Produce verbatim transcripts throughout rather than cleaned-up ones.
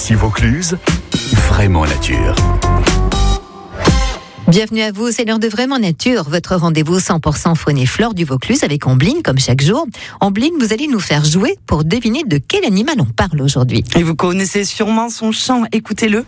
Ici Vaucluse, vraiment nature. Bienvenue à vous, c'est l'heure de Vraiment Nature, votre rendez-vous cent pour cent faune et flore du Vaucluse avec Ambline, comme chaque jour. Ambline, vous allez nous faire jouer pour deviner de quel animal on parle aujourd'hui. Et vous connaissez sûrement son chant, écoutez-le.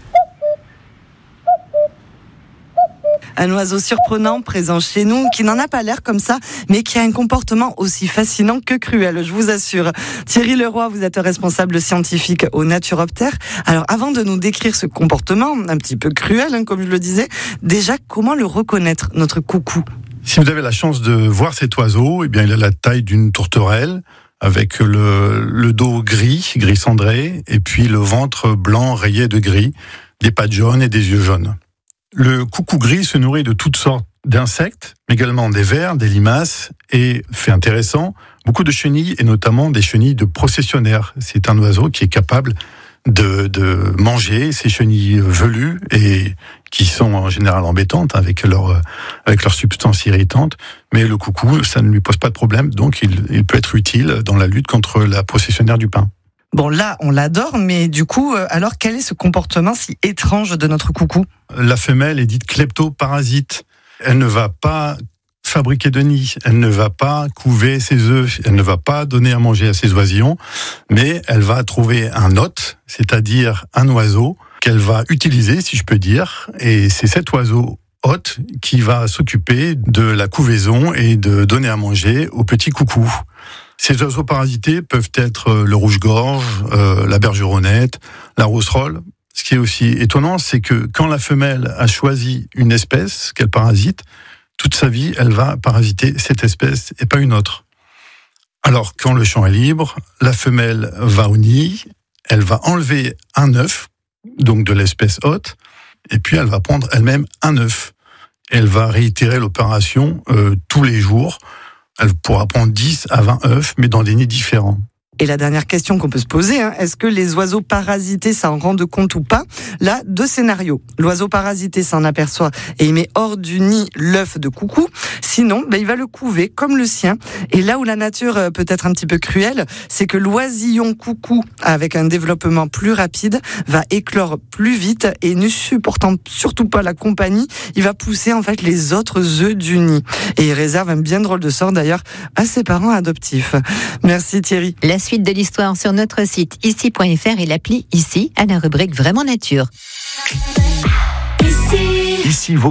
Un oiseau surprenant, présent chez nous, qui n'en a pas l'air comme ça, mais qui a un comportement aussi fascinant que cruel, je vous assure. Thierry Leroy, vous êtes responsable scientifique au Naturoptère. Alors, avant de nous décrire ce comportement, un petit peu cruel, hein, comme je le disais, déjà, comment le reconnaître, notre coucou ? Si vous avez la chance de voir cet oiseau, eh bien, il a la taille d'une tourterelle, avec le, le dos gris, gris cendré, et puis le ventre blanc rayé de gris, des pattes jaunes et des yeux jaunes. Le coucou gris se nourrit de toutes sortes d'insectes, mais également des vers, des limaces et, fait intéressant, beaucoup de chenilles et notamment des chenilles de processionnaires. C'est un oiseau qui est capable de, de manger ces chenilles velues et qui sont en général embêtantes avec leur, avec leur substance irritante. Mais le coucou, ça ne lui pose pas de problème, donc il, il peut être utile dans la lutte contre la processionnaire du pain. Bon, là, on l'adore, mais du coup, alors quel est ce comportement si étrange de notre coucou ? La femelle est dite kleptoparasite. Elle ne va pas fabriquer de nid, elle ne va pas couver ses œufs, elle ne va pas donner à manger à ses oisillons, mais elle va trouver un hôte, c'est-à-dire un oiseau qu'elle va utiliser, si je peux dire, et c'est cet oiseau hôte qui va s'occuper de la couvaison et de donner à manger aux petits coucous. Ces oiseaux parasités peuvent être le rouge-gorge, euh, la bergeronnette, la rousserolle. Ce qui est aussi étonnant, c'est que quand la femelle a choisi une espèce qu'elle parasite, toute sa vie, elle va parasiter cette espèce et pas une autre. Alors, quand le champ est libre, la femelle va au nid, elle va enlever un œuf, donc de l'espèce hôte, et puis elle va prendre elle-même un œuf. Elle va réitérer l'opération euh, tous les jours. Elle pourra prendre dix à vingt œufs, mais dans des nids différents. Et la dernière question qu'on peut se poser, hein, est-ce que les oiseaux parasités s'en rendent compte ou pas ? Là, deux scénarios. L'oiseau parasité s'en aperçoit et il met hors du nid l'œuf de coucou. Sinon, ben, il va le couver comme le sien. Et là où la nature peut être un petit peu cruelle, c'est que l'oisillon coucou, avec un développement plus rapide, va éclore plus vite et ne supportant surtout pas la compagnie, il va pousser en fait les autres œufs du nid. Et il réserve un bien drôle de sort d'ailleurs à ses parents adoptifs. Merci Thierry. La suite de l'histoire sur notre site ici point f r et l'appli Ici à la rubrique Vraiment Nature. Ici Vaucluse.